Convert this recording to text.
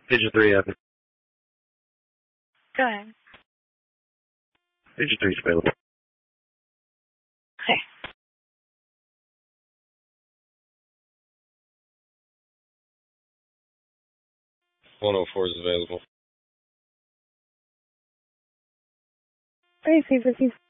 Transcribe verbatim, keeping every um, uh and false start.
Pigeon three happen. Go ahead. Pigeon three's available. Okay. one oh four is available. All right, please receive.